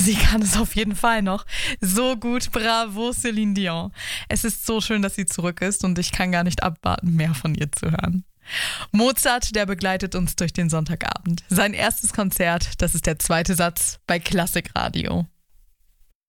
Sie kann es auf jeden Fall noch. So gut, bravo Céline Dion. Es ist so schön, dass sie zurück ist und ich kann gar nicht abwarten, mehr von ihr zu hören. Mozart, der begleitet uns durch den Sonntagabend. Sein erstes Konzert, das ist der zweite Satz bei Klassikradio.